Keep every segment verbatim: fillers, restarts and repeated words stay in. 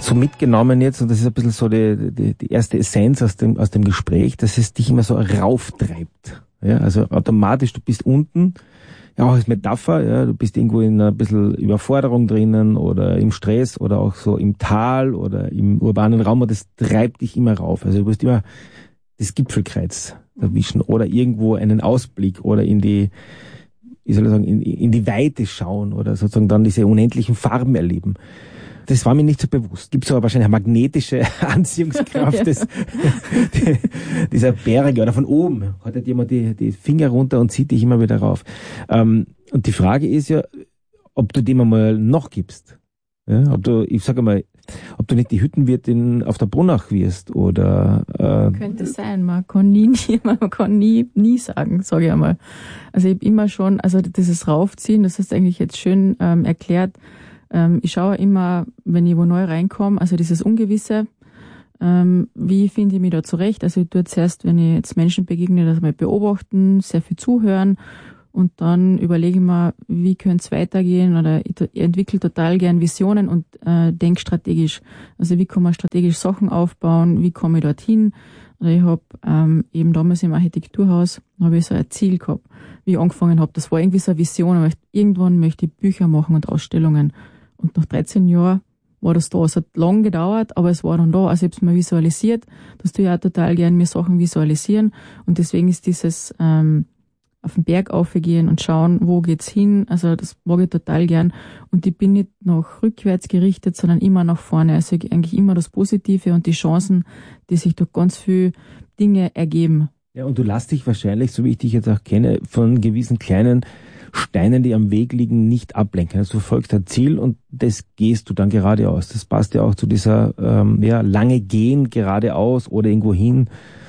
so mitgenommen jetzt, und das ist ein bisschen so die, die, die erste Essenz aus dem, aus dem Gespräch, dass es dich immer so rauftreibt. Ja, also automatisch, du bist unten, ja, auch als Metapher, ja, du bist irgendwo in ein bisschen Überforderung drinnen oder im Stress oder auch so im Tal oder im urbanen Raum, und das treibt dich immer rauf. Also du musst immer das Gipfelkreuz erwischen oder irgendwo einen Ausblick oder in die, wie soll ich sagen, in, in die Weite schauen oder sozusagen dann diese unendlichen Farben erleben. Das war mir nicht so bewusst. Gibt so wahrscheinlich eine magnetische Anziehungskraft ja. des, die, dieser Berge oder von oben. Haltet jemand die, die Finger runter und zieht dich immer wieder rauf. Ähm, und die Frage ist ja, ob du dem einmal noch gibst. Ja, ob du, ich sage mal, ob du nicht die Hüttenwirtin auf der Brunach wirst oder... Äh, Könnte sein, man kann nie, man kann nie, nie sagen, sage ich einmal. Also ich habe immer schon, also dieses Raufziehen, das hast du eigentlich jetzt schön ähm, erklärt. Ähm, ich schaue immer, wenn ich wo neu reinkomme, also dieses Ungewisse, ähm, wie finde ich mich da zurecht? Also ich tue zuerst, wenn ich jetzt Menschen begegne, das mal beobachten, sehr viel zuhören. Und dann überlege ich mir, wie könnte es weitergehen, oder ich, ich entwickle total gern Visionen und äh, denke strategisch. Also wie kann man strategisch Sachen aufbauen, wie komme ich dorthin? Oder ich habe ähm, eben damals im Architekturhaus habe ich so ein Ziel gehabt, wie ich angefangen habe. Das war irgendwie so eine Vision, aber irgendwann möchte ich Bücher machen und Ausstellungen. Und nach dreizehn Jahren war das da. Es hat lang gedauert, aber es war dann da. Also ich habe es mir visualisiert. Das tue ich auch total gern, mir Sachen visualisieren. Und deswegen ist dieses ähm, auf den Berg aufgehen und schauen, wo geht's hin. Also das mag ich total gern. Und ich bin nicht nach rückwärts gerichtet, sondern immer nach vorne. Also eigentlich immer das Positive und die Chancen, die sich durch ganz viele Dinge ergeben. Ja, und du lässt dich wahrscheinlich, so wie ich dich jetzt auch kenne, von gewissen kleinen Steinen, die am Weg liegen, nicht ablenken. Also du folgst ein Ziel und das gehst du dann geradeaus. Das passt ja auch zu dieser ähm, ja, lange Gehen geradeaus oder irgendwo hin,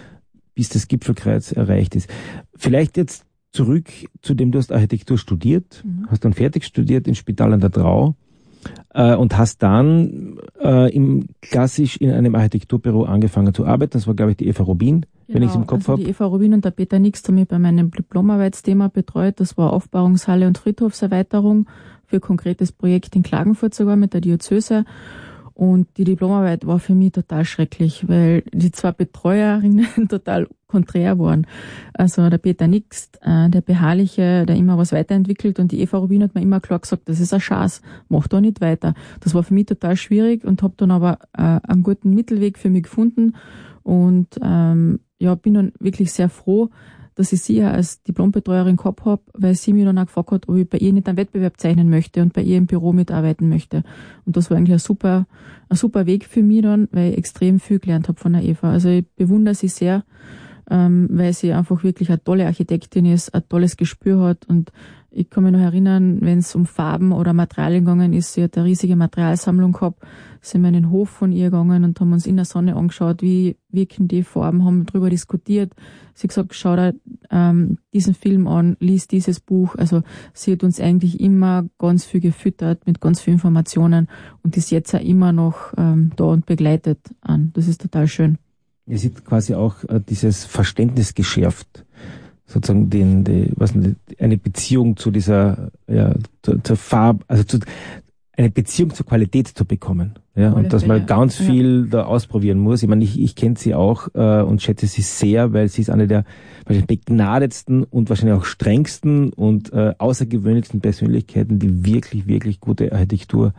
bis das Gipfelkreuz erreicht ist. Vielleicht jetzt zurück zu dem, du hast Architektur studiert, mhm. hast dann fertig studiert in Spital an der Drau äh, und hast dann äh, im klassisch in einem Architekturbüro angefangen zu arbeiten. Das war, glaube ich, die Eva Rubin, genau, wenn ich es im Kopf also habe. Die Eva Rubin und der Peter Nix haben mich bei meinem Diplomarbeitsthema betreut. Das war Aufbauungshalle und Friedhofserweiterung für ein konkretes Projekt in Klagenfurt sogar mit der Diözese. Und die Diplomarbeit war für mich total schrecklich, weil die zwei Betreuerinnen total konträr waren. Also der Peter Nix, äh, der Beharrliche, der immer was weiterentwickelt, und die Eva Rubin hat mir immer klar gesagt, das ist ein Schatz, mach da nicht weiter. Das war für mich total schwierig und habe dann aber äh, einen guten Mittelweg für mich gefunden und ähm, ja, bin dann wirklich sehr froh, dass ich sie ja als Diplombetreuerin gehabt habe, weil sie mir dann auch gefragt hat, ob ich bei ihr nicht einen Wettbewerb zeichnen möchte und bei ihr im Büro mitarbeiten möchte. Und das war eigentlich ein super, ein super Weg für mich dann, weil ich extrem viel gelernt habe von der Eva. Also ich bewundere sie sehr, ähm, weil sie einfach wirklich eine tolle Architektin ist, ein tolles Gespür hat. Und ich kann mich noch erinnern, wenn es um Farben oder Materialien gegangen ist, sie hat eine riesige Materialsammlung gehabt, sind wir in den Hof von ihr gegangen und haben uns in der Sonne angeschaut, wie wirken die Farben, haben darüber diskutiert. Sie hat gesagt, schau dir ähm, diesen Film an, lies dieses Buch. Also sie hat uns eigentlich immer ganz viel gefüttert mit ganz vielen Informationen und ist jetzt auch immer noch ähm, da und begleitet an. Das ist total schön. Es ist quasi auch äh, dieses Verständnis geschärft, sozusagen den, die, was nicht, eine Beziehung zu dieser, ja, zur, zur Farbe, also zu, eine Beziehung zur Qualität zu bekommen, ja, und dass man ganz viel ja. da ausprobieren muss. Ich meine, ich, ich kenne sie auch äh, und schätze sie sehr, weil sie ist eine der wahrscheinlich begnadetsten und wahrscheinlich auch strengsten und äh, außergewöhnlichsten Persönlichkeiten, die wirklich, wirklich gute Architektur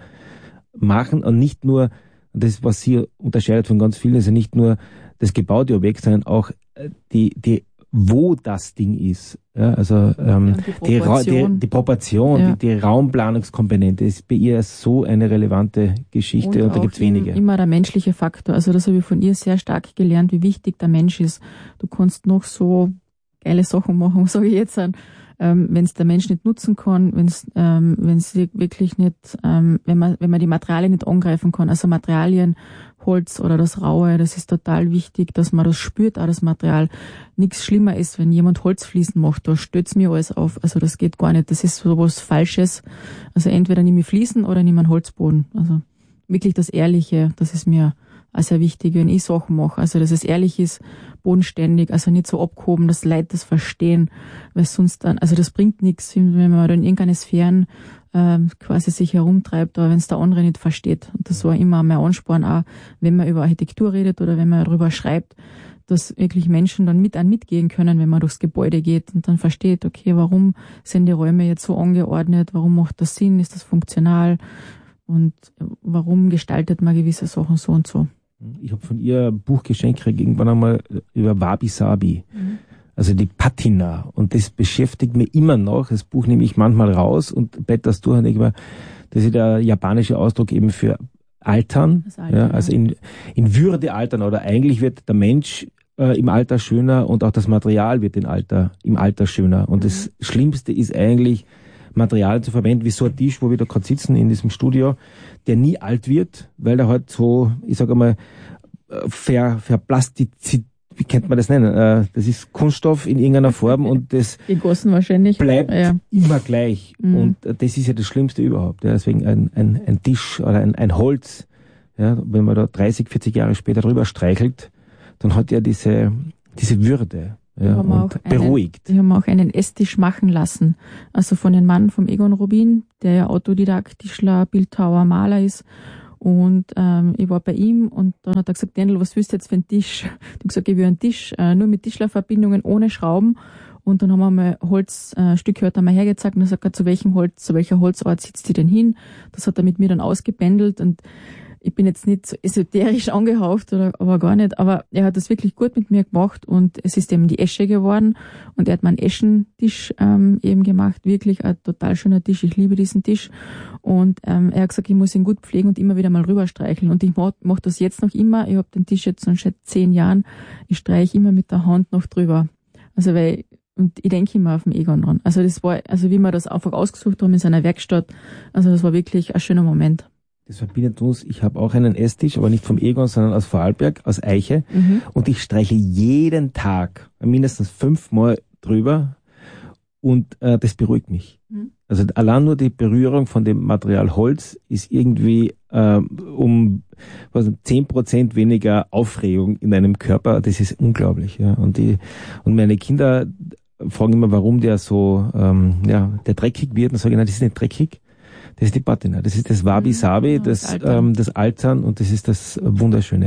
machen und nicht nur, das, was sie unterscheidet von ganz vielen, ist ja nicht nur das gebaute Objekt, sondern auch die, die wo das Ding ist. Ja, also ähm, ja, die Proportion, die, die, die, Proportion ja. die, die Raumplanungskomponente ist bei ihr so eine relevante Geschichte und, und da gibt's wenige. Immer der menschliche Faktor. Also das habe ich von ihr sehr stark gelernt, wie wichtig der Mensch ist. Du kannst noch so geile Sachen machen, sage ich jetzt an, ähm, wenn es der Mensch nicht nutzen kann, wenn es ähm, wenn es wirklich nicht, ähm, wenn man wenn man die Materialien nicht angreifen kann. Also Materialien, Holz oder das Raue, das ist total wichtig, dass man das spürt, auch das Material. Nichts schlimmer ist, wenn jemand Holzfliesen macht, da stößt mir alles auf. Also das geht gar nicht, das ist so was Falsches. Also entweder nehme ich Fliesen oder nehme einen Holzboden. Also wirklich das Ehrliche, das ist mir auch sehr wichtig, wenn ich Sachen mache. Also, dass es ehrlich ist, bodenständig, also nicht so abgehoben, dass Leute das verstehen, weil sonst dann, also das bringt nichts, wenn man dann in irgendeine Sphären ähm, quasi sich herumtreibt, aber wenn es der andere nicht versteht. Und das war immer mein Ansporn auch, wenn man über Architektur redet oder wenn man darüber schreibt, dass wirklich Menschen dann mit an mitgehen können, wenn man durchs Gebäude geht und dann versteht, okay, warum sind die Räume jetzt so angeordnet, warum macht das Sinn, ist das funktional und warum gestaltet man gewisse Sachen so und so. Ich habe von ihr ein Buch geschenkt gekriegt, irgendwann einmal über Wabi Sabi, mhm. also die Patina. Und das beschäftigt mich immer noch. Das Buch nehme ich manchmal raus und blätter das durch und denke mir, das ist der japanische Ausdruck eben für Altern. Alter, ja, also in, in Würde altern. Oder eigentlich wird der Mensch äh, im Alter schöner und auch das Material wird im Alter, im Alter schöner. Und mhm. das Schlimmste ist eigentlich, Material zu verwenden, wie so ein Tisch, wo wir da gerade sitzen in diesem Studio, der nie alt wird, weil er halt so, ich sage mal, ver, verplastizit, wie könnte man das nennen? Das ist Kunststoff in irgendeiner Form und das gegossen wahrscheinlich. Bleibt ja. immer gleich. Mhm. Und das ist ja das Schlimmste überhaupt. Ja. Deswegen ein, ein, ein Tisch oder ein, ein Holz, ja, wenn man da dreißig, vierzig Jahre später drüber streichelt, dann hat ja diese, diese Würde. Ja, haben und einen, beruhigt. Die haben auch einen Esstisch machen lassen. Also von dem Mann vom Egon Rubin, der ja Autodidakt, Tischler, Bildhauer, Maler ist. Und ähm, ich war bei ihm und dann hat er gesagt, Daniel, was willst du jetzt für einen Tisch? Ich habe gesagt, ich will einen Tisch, äh, nur mit Tischlerverbindungen, ohne Schrauben. Und dann haben wir mal Holzstücke, äh, hat er mal hergezeigt und dann sagt er, zu welchem Holz, zu welcher Holzart sitzt die denn hin? Das hat er mit mir dann ausgebändelt und ich bin jetzt nicht so esoterisch angehaucht, oder, aber gar nicht, aber er hat das wirklich gut mit mir gemacht und es ist eben die Esche geworden und er hat meinen Eschentisch ähm, eben gemacht, wirklich ein total schöner Tisch, ich liebe diesen Tisch und ähm, er hat gesagt, ich muss ihn gut pflegen und immer wieder mal rüberstreicheln und ich mache mach das jetzt noch immer, ich habe den Tisch jetzt schon seit zehn Jahren, ich streiche immer mit der Hand noch drüber, also weil und ich denke immer auf den Egon dran, also das war, also wie wir das einfach ausgesucht haben in seiner Werkstatt, also das war wirklich ein schöner Moment. Das verbindet uns. Ich habe auch einen Esstisch, aber nicht vom Egon, sondern aus Vorarlberg, aus Eiche. Mhm. Und ich streiche jeden Tag mindestens fünfmal drüber und äh, das beruhigt mich. Mhm. Also allein nur die Berührung von dem Material Holz ist irgendwie äh, um was, zehn Prozent weniger Aufregung in einem Körper. Das ist unglaublich. Ja. Und, die, und meine Kinder fragen immer, warum der so ähm, ja, der dreckig wird. Und sage ich, nein, das ist nicht dreckig. Das ist die Patina, das ist das Wabi-Sabi, das, das, Altern. Ähm, das Altern und das ist das Wunderschöne.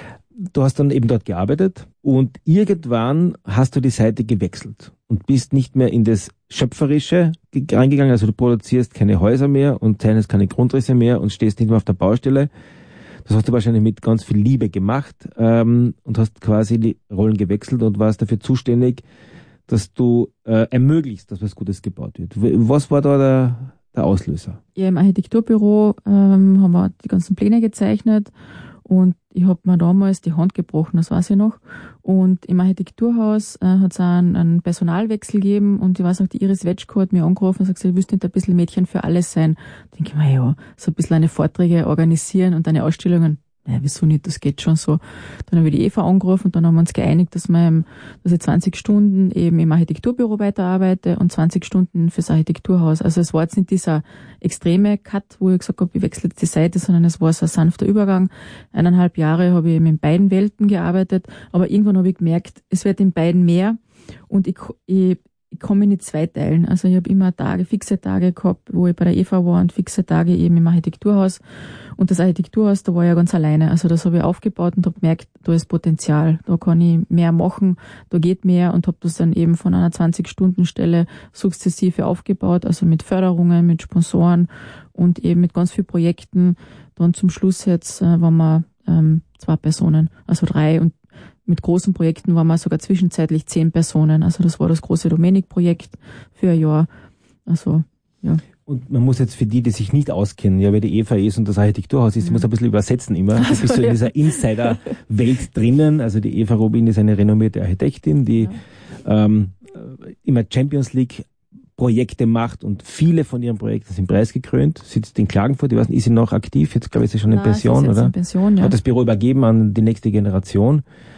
Du hast dann eben dort gearbeitet und irgendwann hast du die Seite gewechselt und bist nicht mehr in das Schöpferische reingegangen, also du produzierst keine Häuser mehr und zeichnest keine Grundrisse mehr und stehst nicht mehr auf der Baustelle. Das hast du wahrscheinlich mit ganz viel Liebe gemacht ähm, und hast quasi die Rollen gewechselt und warst dafür zuständig, dass du äh, ermöglichst, dass was Gutes gebaut wird. Was war da der der Auslöser? Ja, im Architekturbüro ähm, haben wir die ganzen Pläne gezeichnet und ich habe mir damals die Hand gebrochen, das weiß ich noch. Und im Architekturhaus äh, hat es einen, einen Personalwechsel gegeben und ich weiß noch, die Iris Wetschko hat mir angerufen und gesagt, ich wüsste nicht ein bisschen Mädchen für alles sein. Da denke ich mir, ja, so ein bisschen eine Vorträge organisieren und eine Ausstellungen. Naja, wieso nicht, das geht schon so. Dann habe ich die Eva angerufen und dann haben wir uns geeinigt, dass, wir, dass ich zwanzig Stunden eben im Architekturbüro weiterarbeite und zwanzig Stunden fürs Architekturhaus. Also es war jetzt nicht dieser extreme Cut, wo ich gesagt habe, ich wechsle jetzt die Seite, sondern es war so ein sanfter Übergang. Eineinhalb Jahre habe ich eben in beiden Welten gearbeitet, aber irgendwann habe ich gemerkt, es wird in beiden mehr und ich, ich Ich komme in zwei Teilen. Also ich habe immer Tage, fixe Tage gehabt, wo ich bei der Eva war und fixe Tage eben im Architekturhaus. Und das Architekturhaus, da war ich ja ganz alleine. Also das habe ich aufgebaut und habe gemerkt, da ist Potenzial. Da kann ich mehr machen, da geht mehr und habe das dann eben von einer zwanzig-Stunden-Stelle sukzessive aufgebaut. Also mit Förderungen, mit Sponsoren und eben mit ganz vielen Projekten. Dann zum Schluss jetzt äh, waren wir ähm, zwei Personen, also drei und mit großen Projekten waren wir sogar zwischenzeitlich zehn Personen. Also das war das große Domenik-Projekt für ein Jahr. Also, ja. Und man muss jetzt für die, die sich nicht auskennen, ja, wer die Eva ist und das Architekturhaus ist, mhm. muss ein bisschen übersetzen immer. Da bist du in dieser Insider-Welt drinnen. Also die Eva Rubin ist eine renommierte Architektin, die ja. ähm, immer Champions League Projekte macht und viele von ihren Projekten sind preisgekrönt, sitzt in Klagenfurt, ich weiß nicht, ist sie noch aktiv? Jetzt glaube ich, ist sie schon in Nein, Pension, oder? In Pension, ja. Hat das Büro übergeben an die nächste Generation.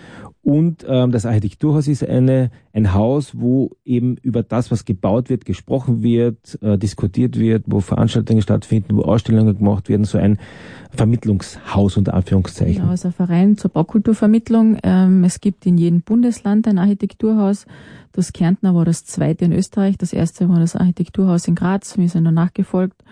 Und ähm, das Architekturhaus ist eine ein Haus, wo eben über das, was gebaut wird, gesprochen wird, äh, diskutiert wird, wo Veranstaltungen stattfinden, wo Ausstellungen gemacht werden, so ein Vermittlungshaus unter Anführungszeichen. Genau, also ein Verein zur Baukulturvermittlung. Ähm, es gibt in jedem Bundesland ein Architekturhaus. Das Kärntner war das zweite in Österreich. Das erste war das Architekturhaus in Graz. Wir sind danach gefolgt.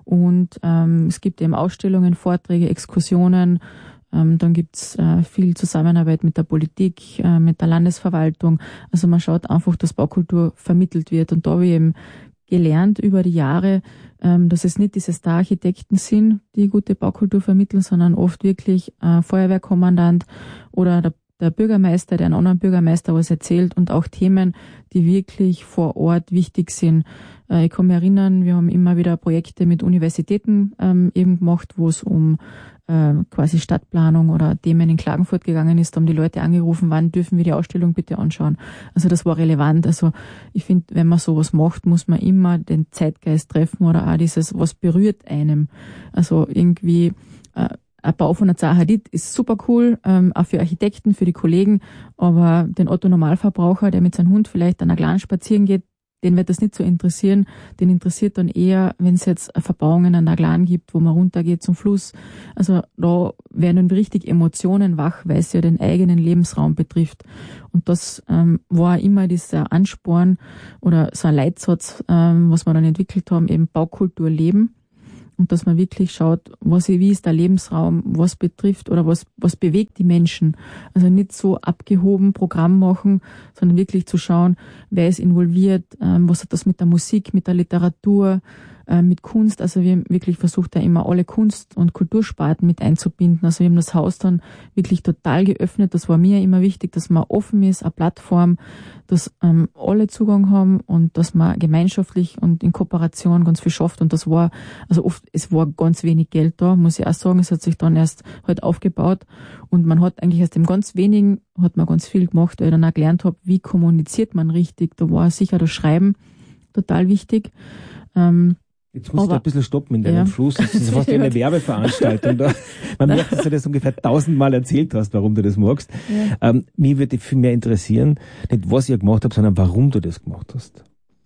Und ähm, es gibt eben Ausstellungen, Vorträge, Exkursionen. Ähm, dann gibt's äh, viel Zusammenarbeit mit der Politik, äh, mit der Landesverwaltung. Also man schaut einfach, dass Baukultur vermittelt wird. Und da habe ich eben gelernt über die Jahre, ähm, dass es nicht diese Star-Architekten sind, die gute Baukultur vermitteln, sondern oft wirklich äh, Feuerwehrkommandant oder der, der Bürgermeister, der einen anderen Bürgermeister was erzählt und auch Themen, die wirklich vor Ort wichtig sind. Äh, ich kann mich erinnern, wir haben immer wieder Projekte mit Universitäten ähm, eben gemacht, wo es um quasi Stadtplanung oder Themen in Klagenfurt gegangen ist, da haben die Leute angerufen, wann dürfen wir die Ausstellung bitte anschauen. Also das war relevant. Also ich finde, wenn man sowas macht, muss man immer den Zeitgeist treffen oder auch dieses, was berührt einem. Also irgendwie äh, ein Bau von einer Zaha Hadid ist super cool, ähm, auch für Architekten, für die Kollegen, aber den Otto-Normalverbraucher, der mit seinem Hund vielleicht an einer Glan spazieren geht, den wird das nicht so interessieren. Den interessiert dann eher, wenn es jetzt Verbauungen an der Glan gibt, wo man runtergeht zum Fluss. Also da werden dann richtig Emotionen wach, weil es ja den eigenen Lebensraum betrifft. Und das ähm, war immer dieser Ansporn oder so ein Leitsatz, ähm, was wir dann entwickelt haben, eben Baukultur leben. Und dass man wirklich schaut, was, wie ist der Lebensraum, was betrifft oder was, was bewegt die Menschen. Also nicht so abgehoben Programm machen, sondern wirklich zu schauen, wer ist involviert, ähm, was hat das mit der Musik, mit der Literatur, äh, mit Kunst. Also wir haben wirklich versucht, da immer alle Kunst- und Kultursparten mit einzubinden. Also wir haben das Haus dann wirklich total geöffnet. Das war mir immer wichtig, dass man offen ist, eine Plattform, dass ähm, alle Zugang haben und dass man gemeinschaftlich und in Kooperation ganz viel schafft. Und das war, also oft, es war ganz wenig Geld da, muss ich auch sagen. Es hat sich dann erst halt aufgebaut und man hat eigentlich aus dem ganz wenigen, hat man ganz viel gemacht, weil ich dann auch gelernt habe, wie kommuniziert man richtig. Da war sicher das Schreiben total wichtig. Ähm, Jetzt musst du ein bisschen stoppen in deinem ja. Fluss. Das ist fast wie eine Werbeveranstaltung. Da. Man merkt, dass du das ungefähr tausendmal erzählt hast, warum du das magst. Ja. Ähm, mich würde viel mehr interessieren, nicht was ihr gemacht habt, sondern warum du das gemacht hast.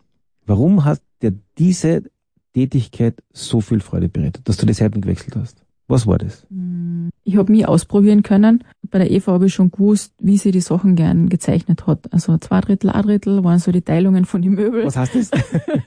Warum hat dir diese Tätigkeit so viel Freude bereitet, dass du die Seiten gewechselt hast? Was war das? Ich habe mich ausprobieren können. Bei der Eva habe ich schon gewusst, wie sie die Sachen gern gezeichnet hat. Also zwei Drittel, ein Drittel waren so die Teilungen von den Möbeln. Was heißt das?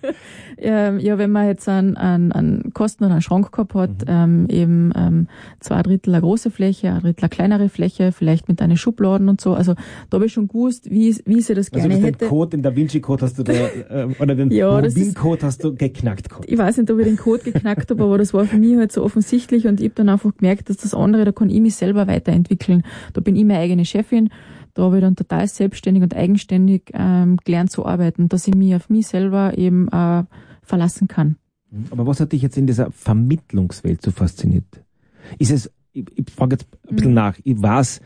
Ja, wenn man jetzt einen, einen, einen Kosten oder einen Schrank gehabt hat, mhm. ähm, eben ähm, zwei Drittel eine große Fläche, ein Drittel eine kleinere Fläche, vielleicht mit einer Schubladen und so. Also da habe ich schon gewusst, wie, wie sie das gerne also hätte. Den Code, den Da Vinci Code hast du da, äh, oder den ja, Rubin-Code hast du geknackt gehabt. Ich weiß nicht, ob ich den Code geknackt habe, aber das war für mich halt so offensichtlich und ich habe dann einfach gemerkt, dass das andere, da kann ich mich selber weiterentwickeln. Da bin ich meine eigene Chefin. Da habe ich dann total selbstständig und eigenständig ähm, gelernt zu arbeiten, dass ich mich auf mich selber eben äh, verlassen kann. Aber was hat dich jetzt in dieser Vermittlungswelt so fasziniert? Ist es, ich, ich frage jetzt ein bisschen mhm. nach, ich weiß,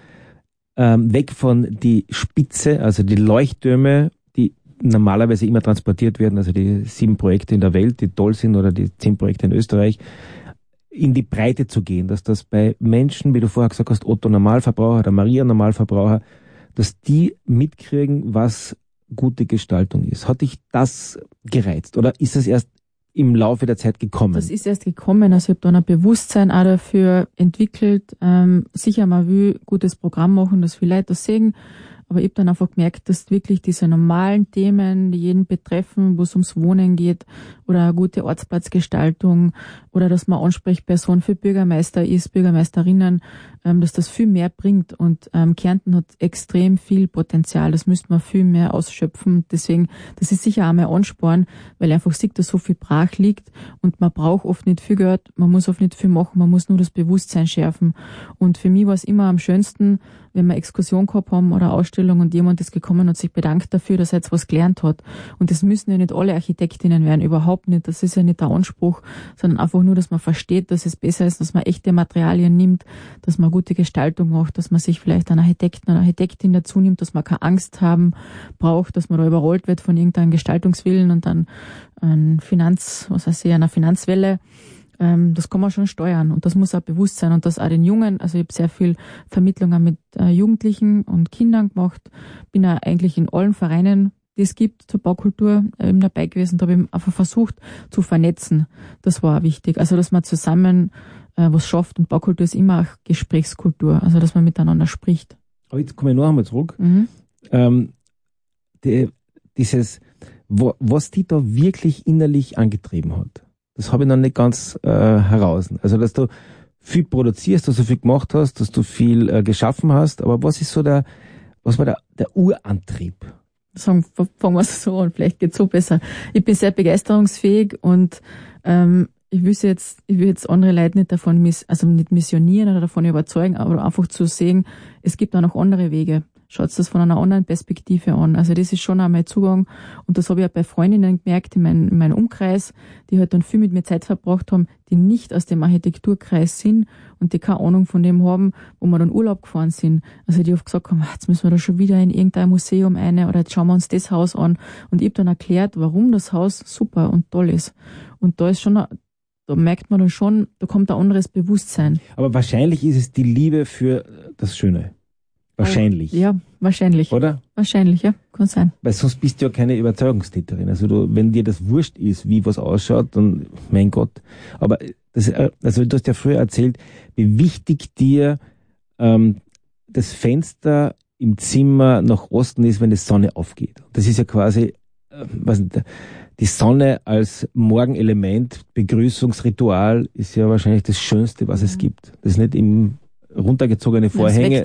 ähm, weg von die Spitze, also die Leuchttürme, die normalerweise immer transportiert werden, also die sieben Projekte in der Welt, die toll sind, oder die zehn Projekte in Österreich, in die Breite zu gehen, dass das bei Menschen, wie du vorher gesagt hast, Otto Normalverbraucher oder Maria Normalverbraucher, dass die mitkriegen, was gute Gestaltung ist. Hat dich das gereizt oder ist das erst im Laufe der Zeit gekommen? Das ist erst gekommen. Also ich habe dann ein Bewusstsein auch dafür entwickelt. Ähm, sicher, man will gutes Programm machen, dass viele Leute das sehen. Aber ich habe dann einfach gemerkt, dass wirklich diese normalen Themen, die jeden betreffen, wo es ums Wohnen geht oder eine gute Ortsplatzgestaltung oder dass man Ansprechperson für Bürgermeister ist, Bürgermeisterinnen, ähm, dass das viel mehr bringt. Und ähm, Kärnten hat extrem viel Potenzial. Das müsste man viel mehr ausschöpfen. Deswegen, das ist sicher auch mein Ansporn, weil einfach sieht, dass so viel brach liegt und man braucht oft nicht viel Geld, man muss oft nicht viel machen, man muss nur das Bewusstsein schärfen. Und für mich war es immer am schönsten, wenn wir Exkursion gehabt haben oder Ausstellung und jemand ist gekommen und sich bedankt dafür, dass er jetzt was gelernt hat. Und das müssen ja nicht alle Architektinnen werden, überhaupt nicht. Das ist ja nicht der Anspruch, sondern einfach nur, dass man versteht, dass es besser ist, dass man echte Materialien nimmt, dass man gute Gestaltung macht, dass man sich vielleicht einen Architekten oder Architektin dazu nimmt, dass man keine Angst haben braucht, dass man da überrollt wird von irgendeinem Gestaltungswillen und dann ein Finanz, was heißt ich, einer Finanzwelle. ähm, das kann man schon steuern und das muss auch bewusst sein und das auch den Jungen, also ich habe sehr viel Vermittlungen mit äh, Jugendlichen und Kindern gemacht, bin auch eigentlich in allen Vereinen, die es gibt zur Baukultur, äh, eben dabei gewesen, da habe ich einfach versucht zu vernetzen. Das war auch wichtig, also dass man zusammen äh, was schafft und Baukultur ist immer auch Gesprächskultur, also dass man miteinander spricht. Aber jetzt komme ich noch einmal zurück. Mhm. Ähm, die, dieses, wo, was die da wirklich innerlich angetrieben hat, das habe ich noch nicht ganz äh, heraus. Also, dass du viel produzierst, dass du viel gemacht hast, dass du viel äh, geschaffen hast, aber was ist so der, was war der, der Urantrieb? Sagen, fangen wir es so an, vielleicht geht's so besser. Ich bin sehr begeisterungsfähig und ähm, ich will jetzt, ich will jetzt andere Leute nicht davon miss, also nicht missionieren oder davon überzeugen, aber einfach zu sehen, es gibt auch noch andere Wege. Schaut das von einer anderen Perspektive an. Also das ist schon auch mein Zugang und das habe ich auch bei Freundinnen gemerkt in, mein, in meinem Umkreis, die halt dann viel mit mir Zeit verbracht haben, die nicht aus dem Architekturkreis sind und die keine Ahnung von dem haben, wo wir dann Urlaub gefahren sind. Also die oft gesagt haben, jetzt müssen wir da schon wieder in irgendein Museum eine oder jetzt schauen wir uns das Haus an. Und ich habe dann erklärt, warum das Haus super und toll ist. Und da ist schon, da merkt man dann schon, da kommt ein anderes Bewusstsein. Aber wahrscheinlich ist es die Liebe für das Schöne. Wahrscheinlich. Ja, wahrscheinlich. Oder? Wahrscheinlich, ja, kann sein. Weil sonst bist du ja keine Überzeugungstäterin. Also du, wenn dir das wurscht ist, wie was ausschaut, dann, mein Gott. Aber das, also du hast ja früher erzählt, wie wichtig dir ähm, das Fenster im Zimmer nach Osten ist, wenn die Sonne aufgeht. Das ist ja quasi, äh, was nicht, die Sonne als Morgenelement, Begrüßungsritual ist ja wahrscheinlich das Schönste, was es gibt. Das ist nicht im runtergezogene Vorhänge.